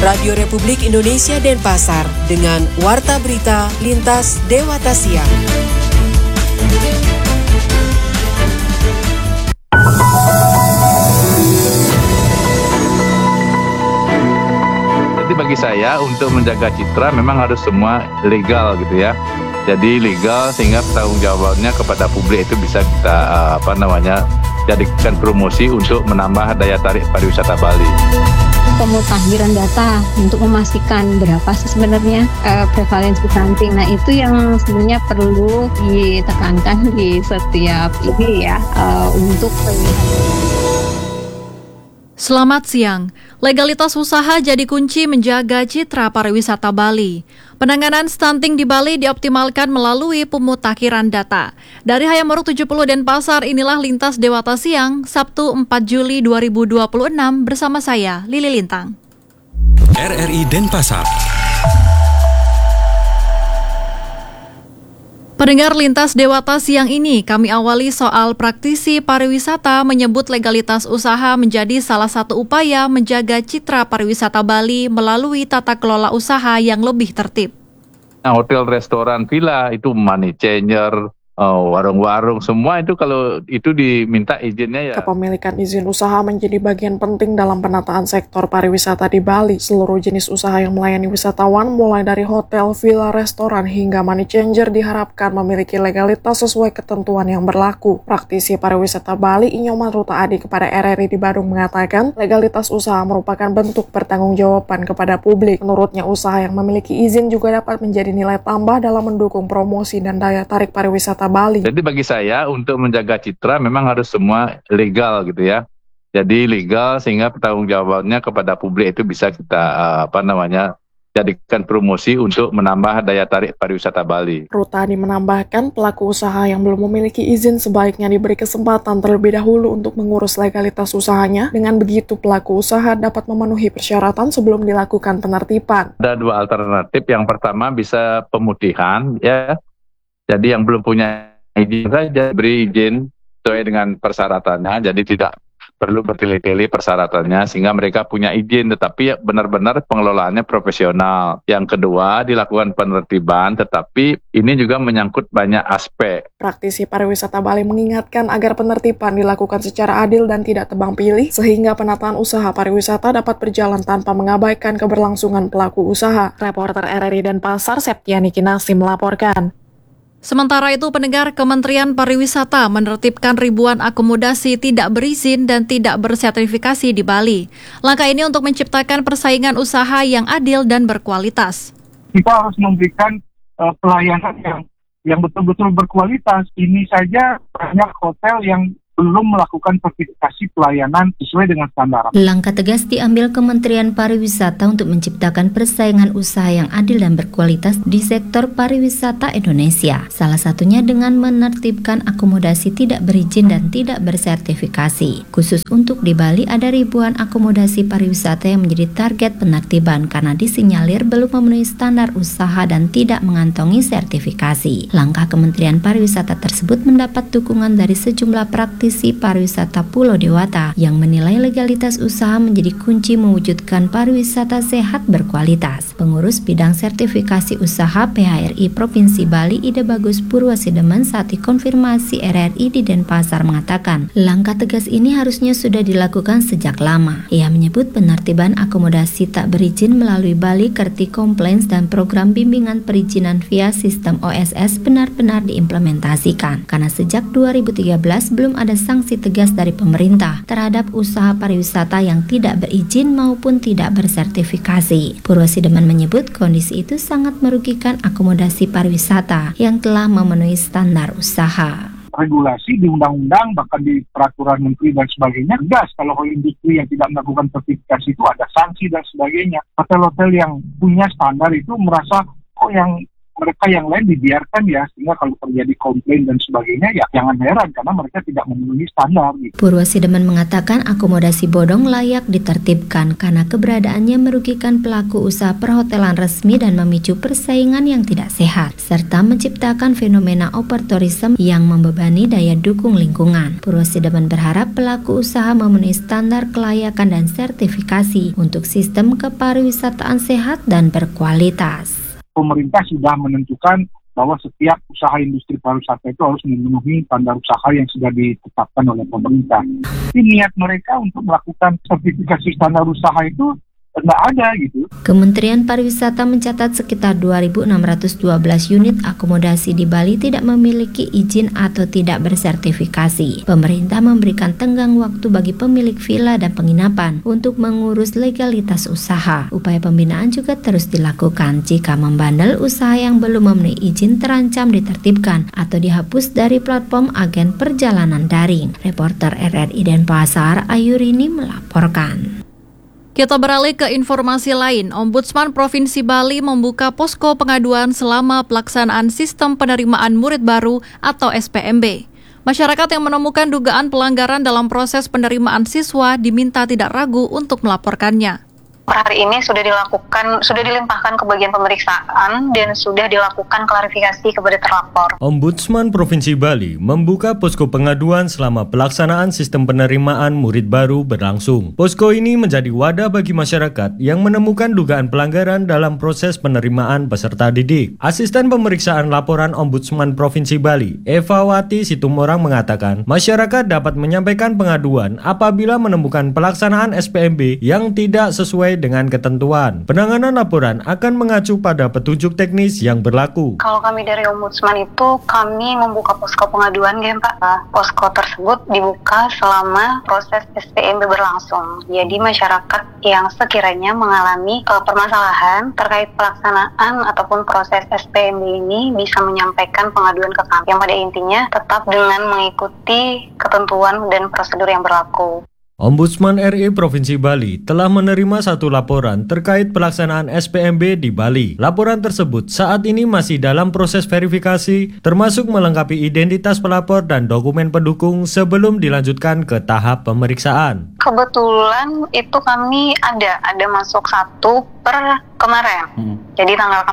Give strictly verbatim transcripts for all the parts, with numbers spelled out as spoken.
Radio Republik Indonesia Denpasar dengan Warta Berita Lintas Dewata Siang. Jadi bagi saya untuk menjaga citra memang harus semua legal gitu ya. Jadi legal sehingga tanggung jawabnya kepada publik itu bisa kita uh, apa namanya jadikan promosi untuk menambah daya tarik pariwisata Bali. Pemutakhiran data untuk memastikan berapa sih sebenarnya uh, prevalensi stunting. Nah itu yang sebenarnya perlu ditekankan di setiap ini ya uh, untuk Selamat siang. Legalitas usaha jadi kunci menjaga citra pariwisata Bali. Penanganan stunting di Bali dioptimalkan melalui pemutakhiran data. Dari Hayamuruk tujuh puluh Denpasar, inilah Lintas Dewata Siang, Sabtu empat Juli dua ribu dua puluh enam bersama saya, Lili Lintang. R R I Denpasar. Pendengar Lintas Dewata Siang ini, kami awali soal praktisi pariwisata menyebut legalitas usaha menjadi salah satu upaya menjaga citra pariwisata Bali melalui tata kelola usaha yang lebih tertib. Nah, hotel, restoran, villa itu money changer, oh, warung-warung semua itu kalau itu diminta izinnya ya. Kepemilikan izin usaha menjadi bagian penting dalam penataan sektor pariwisata di Bali. Seluruh jenis usaha yang melayani wisatawan mulai dari hotel, villa, restoran hingga money changer diharapkan memiliki legalitas sesuai ketentuan yang berlaku. Praktisi pariwisata Bali Inyoman Ruta Adi kepada R R I di Badung mengatakan legalitas usaha merupakan bentuk pertanggungjawaban kepada publik. Menurutnya usaha yang memiliki izin juga dapat menjadi nilai tambah dalam mendukung promosi dan daya tarik pariwisata Bali. Jadi bagi saya untuk menjaga citra memang harus semua legal gitu ya. Jadi legal sehingga pertanggungjawabannya kepada publik itu bisa kita uh, apa namanya jadikan promosi untuk menambah daya tarik pariwisata Bali. Rutadi menambahkan pelaku usaha yang belum memiliki izin sebaiknya diberi kesempatan terlebih dahulu untuk mengurus legalitas usahanya. Dengan begitu pelaku usaha dapat memenuhi persyaratan sebelum dilakukan penertiban. Ada dua alternatif. Yang pertama bisa pemutihan ya. Jadi yang belum punya izin saja beri izin sesuai dengan persyaratannya. Jadi tidak perlu bertele-tele persyaratannya sehingga mereka punya izin, tetapi benar-benar pengelolaannya profesional. Yang kedua dilakukan penertiban, tetapi ini juga menyangkut banyak aspek. Praktisi pariwisata Bali mengingatkan agar penertiban dilakukan secara adil dan tidak tebang pilih sehingga penataan usaha pariwisata dapat berjalan tanpa mengabaikan keberlangsungan pelaku usaha. Reporter R R I Denpasar Septiani Kinasi melaporkan. Sementara itu, pendengar, Kementerian Pariwisata menertibkan ribuan akomodasi tidak berizin dan tidak bersertifikasi di Bali. Langkah ini untuk menciptakan persaingan usaha yang adil dan berkualitas. Kita harus memberikan uh, pelayanan yang yang betul-betul berkualitas. Ini saja banyak hotel yang belum melakukan sertifikasi pelayanan sesuai dengan standar. Langkah tegas diambil Kementerian Pariwisata untuk menciptakan persaingan usaha yang adil dan berkualitas di sektor pariwisata Indonesia. Salah satunya dengan menertibkan akomodasi tidak berizin dan tidak bersertifikasi. Khusus untuk di Bali ada ribuan akomodasi pariwisata yang menjadi target penertiban karena disinyalir belum memenuhi standar usaha dan tidak mengantongi sertifikasi. Langkah Kementerian Pariwisata tersebut mendapat dukungan dari sejumlah praktisi pariwisata Pulau Dewata yang menilai legalitas usaha menjadi kunci mewujudkan pariwisata sehat berkualitas. Pengurus bidang sertifikasi usaha P H R I Provinsi Bali Ida Bagus Purwasideman saat dikonfirmasi R R I di Denpasar mengatakan, langkah tegas ini harusnya sudah dilakukan sejak lama. Ia menyebut penertiban akomodasi tak berizin melalui Bali Kerti Compliance dan program bimbingan perizinan via sistem O S S benar-benar diimplementasikan. Karena sejak dua ribu tiga belas belum ada sanksi tegas dari pemerintah terhadap usaha pariwisata yang tidak berizin maupun tidak bersertifikasi. Purwasideman menyebut kondisi itu sangat merugikan akomodasi pariwisata yang telah memenuhi standar usaha. Regulasi di undang-undang bahkan di peraturan menteri dan sebagainya tegas kalau industri yang tidak melakukan sertifikasi itu ada sanksi dan sebagainya. Hotel-hotel yang punya standar itu merasa kok yang mereka yang lain dibiarkan ya, sehingga kalau terjadi komplain dan sebagainya ya jangan heran karena mereka tidak memenuhi standar. Gitu. Purwosidemen mengatakan akomodasi bodong layak ditertibkan karena keberadaannya merugikan pelaku usaha perhotelan resmi dan memicu persaingan yang tidak sehat, serta menciptakan fenomena overtourism yang membebani daya dukung lingkungan. Purwosidemen berharap pelaku usaha memenuhi standar kelayakan dan sertifikasi untuk sistem kepariwisataan sehat dan berkualitas. Pemerintah sudah menentukan bahwa setiap usaha industri pariwisata itu harus memenuhi standar usaha yang sudah ditetapkan oleh pemerintah. Tapi niat mereka untuk melakukan sertifikasi standar usaha itu nggak ada gitu. Kementerian Pariwisata mencatat sekitar dua ribu enam ratus dua belas unit akomodasi di Bali tidak memiliki izin atau tidak bersertifikasi. Pemerintah memberikan tenggang waktu bagi pemilik villa dan penginapan untuk mengurus legalitas usaha. Upaya pembinaan juga terus dilakukan jika membandel usaha yang belum memenuhi izin terancam ditertibkan atau dihapus dari platform agen perjalanan daring. Reporter R R I Denpasar, Ayurini melaporkan. Kita beralih ke informasi lain. Ombudsman Provinsi Bali membuka posko pengaduan selama pelaksanaan sistem penerimaan murid baru atau S P M B. Masyarakat yang menemukan dugaan pelanggaran dalam proses penerimaan siswa diminta tidak ragu untuk melaporkannya. Per hari ini sudah dilakukan, sudah dilimpahkan ke bagian pemeriksaan dan sudah dilakukan klarifikasi kepada terlapor. Ombudsman Provinsi Bali membuka posko pengaduan selama pelaksanaan sistem penerimaan murid baru berlangsung. Posko ini menjadi wadah bagi masyarakat yang menemukan dugaan pelanggaran dalam proses penerimaan peserta didik. Asisten pemeriksaan laporan Ombudsman Provinsi Bali, Eva Wati Situmorang mengatakan, masyarakat dapat menyampaikan pengaduan apabila menemukan pelaksanaan S P M B yang tidak sesuai dengan ketentuan. Penanganan laporan akan mengacu pada petunjuk teknis yang berlaku. Kalau kami dari Ombudsman itu, kami membuka posko pengaduan ya Pak. Posko tersebut dibuka selama proses S P M B berlangsung. Jadi masyarakat yang sekiranya mengalami uh, permasalahan terkait pelaksanaan ataupun proses S P M B ini bisa menyampaikan pengaduan ke kami. Yang pada intinya tetap dengan mengikuti ketentuan dan prosedur yang berlaku. Ombudsman R I Provinsi Bali telah menerima satu laporan terkait pelaksanaan S P M B di Bali. Laporan tersebut saat ini masih dalam proses verifikasi, termasuk melengkapi identitas pelapor dan dokumen pendukung sebelum dilanjutkan ke tahap pemeriksaan. Kebetulan itu kami ada, ada masuk satu per kemarin. Hmm. Jadi tanggal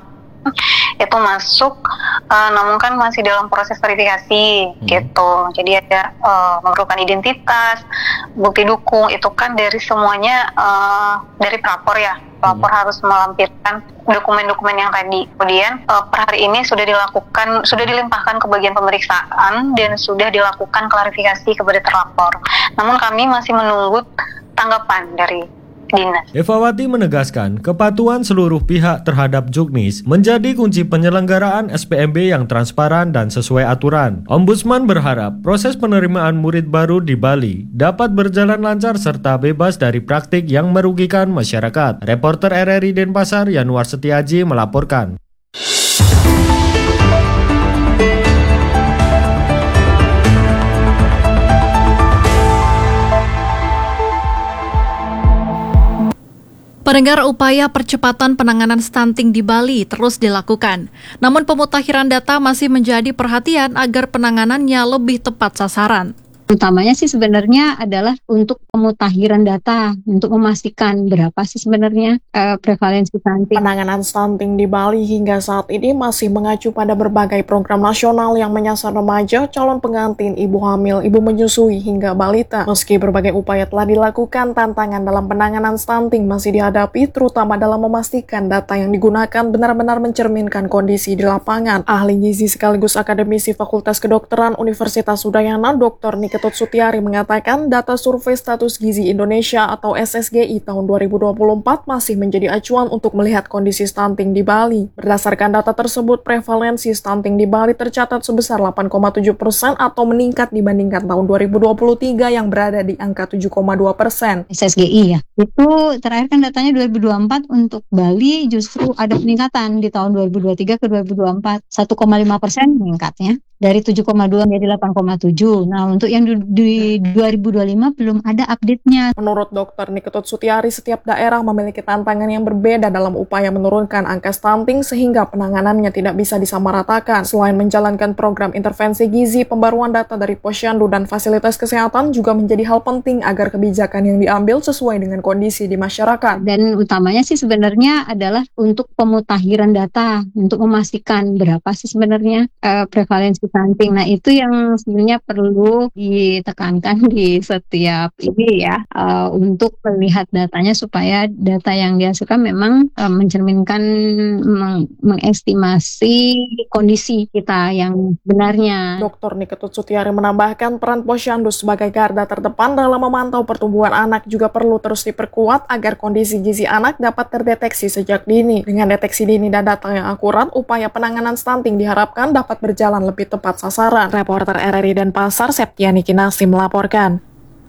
itu masuk, uh, namun kan masih dalam proses verifikasi hmm. gitu. Jadi ada uh, memerlukan identitas, bukti dukung, itu kan dari semuanya uh, dari pelapor ya. Pelapor hmm. harus melampirkan dokumen-dokumen yang tadi. Kemudian uh, per hari ini sudah dilakukan, sudah dilimpahkan ke bagian pemeriksaan dan sudah dilakukan klarifikasi kepada terlapor. Namun kami masih menunggu tanggapan dari Dinas. Evawati menegaskan kepatuhan seluruh pihak terhadap juknis menjadi kunci penyelenggaraan S P M B yang transparan dan sesuai aturan. Ombudsman berharap proses penerimaan murid baru di Bali dapat berjalan lancar serta bebas dari praktik yang merugikan masyarakat. Reporter R R I Denpasar Yanuar Setiaji melaporkan. Pendengar, upaya percepatan penanganan stunting di Bali terus dilakukan. Namun pemutahiran data masih menjadi perhatian agar penanganannya lebih tepat sasaran. Utamanya sih sebenarnya adalah untuk pemutakhiran data untuk memastikan berapa sih sebenarnya uh, prevalensi stunting. Penanganan stunting di Bali hingga saat ini masih mengacu pada berbagai program nasional yang menyasar remaja, calon pengantin, ibu hamil, ibu menyusui hingga balita. Meski berbagai upaya telah dilakukan, tantangan dalam penanganan stunting masih dihadapi, terutama dalam memastikan data yang digunakan benar-benar mencerminkan kondisi di lapangan. Ahli gizi sekaligus akademisi Fakultas Kedokteran Universitas Udayana, Doktor Nike Ketut Sutiari mengatakan data survei status gizi Indonesia atau S S G I tahun dua ribu dua puluh empat masih menjadi acuan untuk melihat kondisi stunting di Bali. Berdasarkan data tersebut, prevalensi stunting di Bali tercatat sebesar delapan koma tujuh persen atau meningkat dibandingkan tahun dua ribu dua puluh tiga yang berada di angka tujuh koma dua persen. S S G I ya, itu terakhir kan datanya dua ribu dua puluh empat untuk Bali justru ada peningkatan di tahun dua ribu dua puluh tiga ke dua ribu dua puluh empat, satu koma lima persen meningkatnya. dari tujuh koma dua menjadi delapan koma tujuh. Nah, untuk yang di, di dua ribu dua puluh lima belum ada update-nya. Menurut Dokter Niketut Sutiari, setiap daerah memiliki tantangan yang berbeda dalam upaya menurunkan angka stunting sehingga penanganannya tidak bisa disamaratakan. Selain menjalankan program intervensi gizi, pembaruan data dari posyandu dan fasilitas kesehatan juga menjadi hal penting agar kebijakan yang diambil sesuai dengan kondisi di masyarakat. Dan utamanya sih sebenarnya adalah untuk pemutakhiran data untuk memastikan berapa sih sebenarnya uh, prevalensi stunting. Nah, itu yang sebenarnya perlu ditekankan di setiap ini ya, uh, untuk melihat datanya supaya data yang dihasilkan memang uh, mencerminkan meng- mengestimasi kondisi kita yang benarnya. Dokter Niketut Sutiari menambahkan peran posyandu sebagai garda terdepan dalam memantau pertumbuhan anak juga perlu terus diperkuat agar kondisi gizi anak dapat terdeteksi sejak dini. Dengan deteksi dini dan data yang akurat, upaya penanganan stunting diharapkan dapat berjalan lebih tepat sasaran. Reporter R R I Denpasar, Septiani Kinasi melaporkan.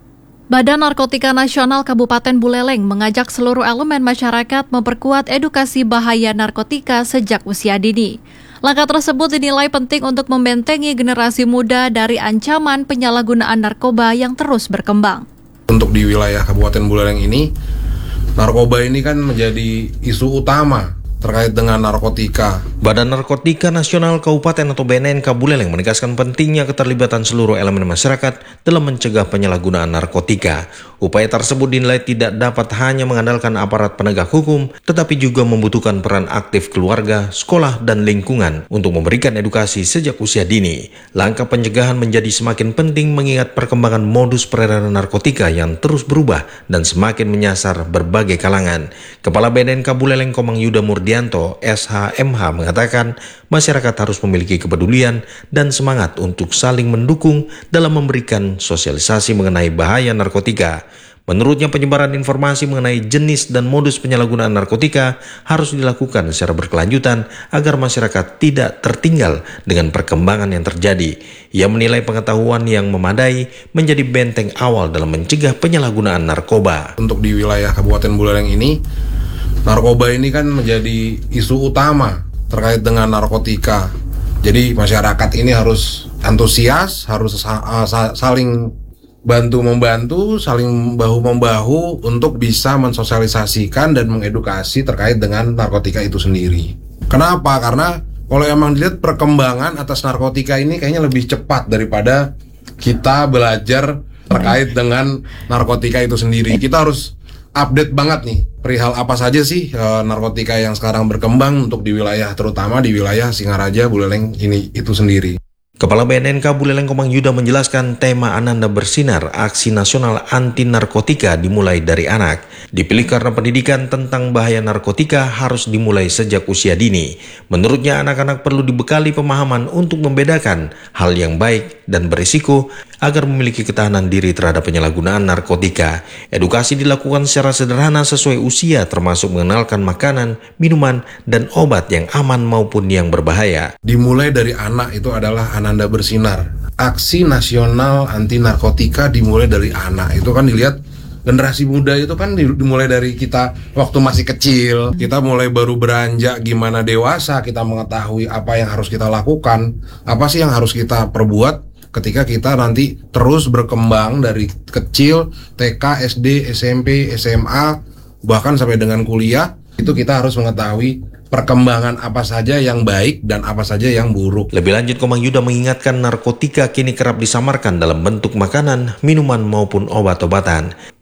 Badan Narkotika Nasional Kabupaten Buleleng mengajak seluruh elemen masyarakat memperkuat edukasi bahaya narkotika sejak usia dini. Langkah tersebut dinilai penting untuk membentengi generasi muda dari ancaman penyalahgunaan narkoba yang terus berkembang. Untuk di wilayah Kabupaten Buleleng ini, narkoba ini kan menjadi isu utama terkait dengan narkotika. Badan Narkotika Nasional Kabupaten atau B N N K Buleleng menegaskan pentingnya keterlibatan seluruh elemen masyarakat dalam mencegah penyalahgunaan narkotika. Upaya tersebut dinilai tidak dapat hanya mengandalkan aparat penegak hukum, tetapi juga membutuhkan peran aktif keluarga, sekolah, dan lingkungan untuk memberikan edukasi sejak usia dini. Langkah pencegahan menjadi semakin penting mengingat perkembangan modus peredaran narkotika yang terus berubah dan semakin menyasar berbagai kalangan. Kepala B N N K Buleleng Komang Yuda Murdianto, S H M H, mengatakan masyarakat harus memiliki kepedulian dan semangat untuk saling mendukung dalam memberikan sosialisasi mengenai bahaya narkotika. Menurutnya, penyebaran informasi mengenai jenis dan modus penyalahgunaan narkotika harus dilakukan secara berkelanjutan agar masyarakat tidak tertinggal dengan perkembangan yang terjadi. Ia menilai pengetahuan yang memadai menjadi benteng awal dalam mencegah penyalahgunaan narkoba. Untuk di wilayah Kabupaten Buleleng ini, narkoba ini kan menjadi isu utama terkait dengan narkotika. Jadi masyarakat ini harus antusias, harus sa- sa- saling bantu-membantu, saling bahu-membahu untuk bisa mensosialisasikan dan mengedukasi terkait dengan narkotika itu sendiri. Kenapa? Karena kalau emang dilihat perkembangan atas narkotika ini kayaknya lebih cepat daripada kita belajar terkait dengan narkotika itu sendiri. Kita harus update banget nih perihal apa saja sih e, narkotika yang sekarang berkembang untuk di wilayah, terutama di wilayah Singaraja, Buleleng ini itu sendiri. Kepala B N N K Buleleng Komang Yuda menjelaskan tema Ananda Bersinar, aksi nasional anti narkotika dimulai dari anak. Dipilih karena pendidikan tentang bahaya narkotika harus dimulai sejak usia dini. Menurutnya, anak-anak perlu dibekali pemahaman untuk membedakan hal yang baik dan berisiko agar memiliki ketahanan diri terhadap penyalahgunaan narkotika. Edukasi dilakukan secara sederhana sesuai usia, termasuk mengenalkan makanan, minuman, dan obat yang aman maupun yang berbahaya. Dimulai dari anak itu adalah Ananda Bersinar. Aksi nasional anti narkotika dimulai dari anak. Itu kan dilihat generasi muda itu kan dimulai dari kita waktu masih kecil. Kita mulai baru beranjak gimana dewasa, kita mengetahui apa yang harus kita lakukan, apa sih yang harus kita perbuat ketika kita nanti terus berkembang dari kecil, T K, S D, S M P, S M A, bahkan sampai dengan kuliah. Itu kita harus mengetahui perkembangan apa saja yang baik dan apa saja yang buruk. Lebih lanjut, Komang Yuda mengingatkan narkotika kini kerap disamarkan dalam bentuk makanan, minuman maupun obat-obatan.